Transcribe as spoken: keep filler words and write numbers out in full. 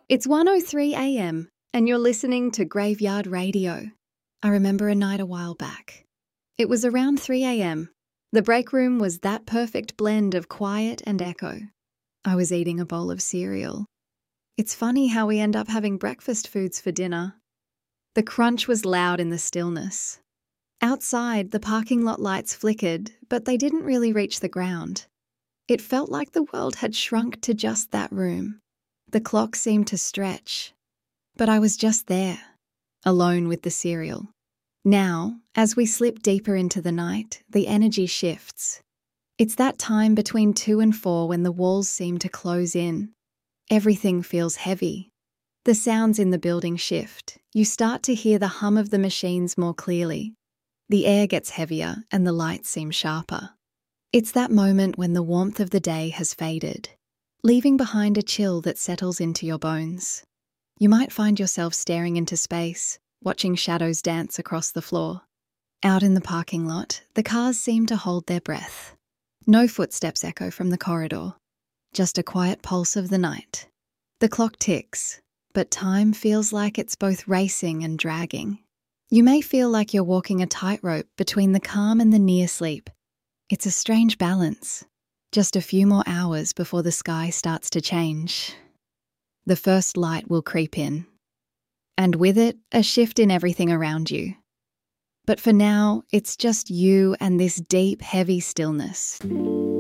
It's one oh three a m and you're listening to Graveyard Radio. I remember a night a while back. It was around three a m. The break room was that perfect blend of quiet and echo. I was eating a bowl of cereal. It's funny how we end up having breakfast foods for dinner. The crunch was loud in the stillness. Outside, the parking lot lights flickered, but they didn't really reach the ground. It felt like the world had shrunk to just that room. The clock seemed to stretch. But I was just there, alone with the cereal. Now, as we slip deeper into the night, the energy shifts. It's that time between two and four when the walls seem to close in. Everything feels heavy. The sounds in the building shift. You start to hear the hum of the machines more clearly. The air gets heavier and the lights seem sharper. It's that moment when the warmth of the day has faded, leaving behind a chill that settles into your bones. You might find yourself staring into space, watching shadows dance across the floor. Out in the parking lot, the cars seem to hold their breath. No footsteps echo from the corridor, just a quiet pulse of the night. The clock ticks, but time feels like it's both racing and dragging. You may feel like you're walking a tightrope between the calm and the near sleep. It's a strange balance. Just a few more hours before the sky starts to change. The first light will creep in, and with it, a shift in everything around you. But for now, it's just you and this deep, heavy stillness.